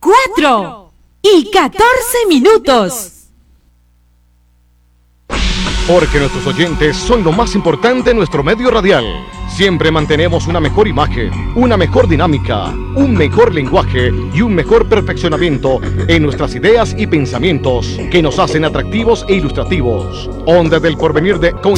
4:14. Porque nuestros oyentes son lo más importante en nuestro medio radial. Siempre mantenemos una mejor imagen, una mejor dinámica, un mejor lenguaje y un mejor perfeccionamiento en nuestras ideas y pensamientos que nos hacen atractivos e ilustrativos. Ondas del Porvenir de